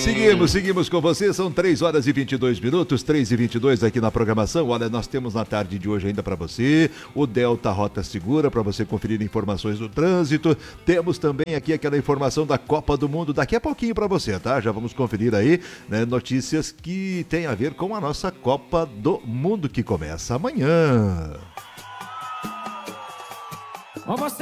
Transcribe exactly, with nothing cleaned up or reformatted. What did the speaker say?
Seguimos, seguimos com você, são três horas e vinte e dois minutos, três e vinte e dois aqui na programação. Olha, nós temos na tarde de hoje ainda para você o Delta Rota Segura, para você conferir informações do trânsito. Temos também aqui aquela informação da Copa do Mundo, daqui a pouquinho para você, tá? Já vamos conferir aí, né, notícias que tem a ver com a nossa Copa do Mundo, que começa amanhã. Com você